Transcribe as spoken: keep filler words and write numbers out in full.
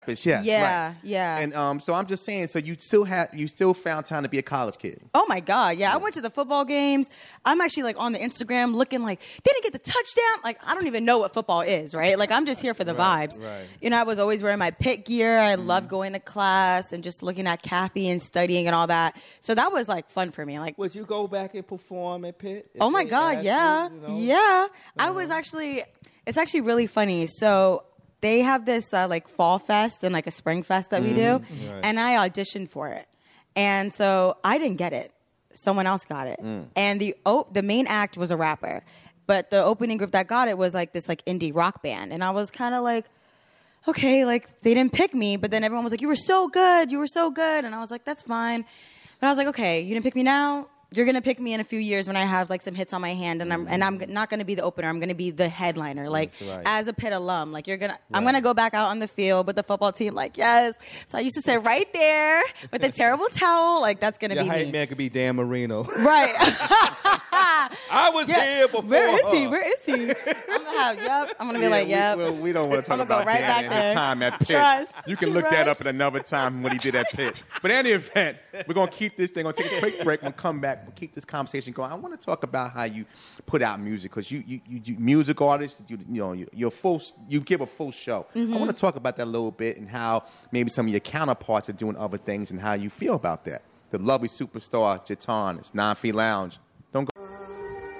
Yes, yeah, right. yeah. And um, so I'm just saying, so you still had, you still found time to be a college kid. Oh my God, yeah. I went to the football games. I'm actually like on the Instagram looking like, they didn't get the touchdown. Like, I don't even know what football is, right? Like, I'm just here for the Right, vibes. right. You know, I was always wearing my Pitt gear. I mm-hmm. loved going to class and just looking at Kathy and studying and all that. So that was like fun for me. Like, would you go back and perform at Pitt? Oh my God, yeah, you, you know? yeah. Uh-huh. I was actually, it's actually really funny. So they have this uh, like fall fest and like a spring fest that mm-hmm. we do. Right. And I auditioned for it. And so I didn't get it. Someone else got it. Mm. And the oh, the main act was a rapper. But the opening group that got it was like this like indie rock band. And I was kind of like, okay, like they didn't pick me. But then everyone was like, you were so good. You were so good. And I was like, that's fine. But I was like, okay, you didn't pick me now. You're going to pick me in a few years when I have like some hits on my hand, and I'm and I'm not going to be the opener. I'm going to be the headliner, like right. as a Pitt alum. Like you're going to, right. I'm going to go back out on the field with the football team. Like, yes. So I used to sit right there with the terrible towel. Like that's going to be Your hype me. man could be Dan Marino. Right. I was yeah. here before. Where is he? Where is he? I'm going to have, yep. I'm going to be yeah, like, yep. We, well, we don't want to talk I'm about go right Dan back and there. his time at Pitt. Trust. You can Trust. look that up at another time when he did at Pitt. But in any event, we're going to keep this thing. We're going to take a quick break. We'll come back. We'll keep this conversation going. I want to talk about how you put out music, because you, you, you, you music artist, you, you know, you, you're full, you give a full show. Mm-hmm. I want to talk about that a little bit and how maybe some of your counterparts are doing other things and how you feel about that. The lovely superstar Jatan, it's Nine Feet Lounge.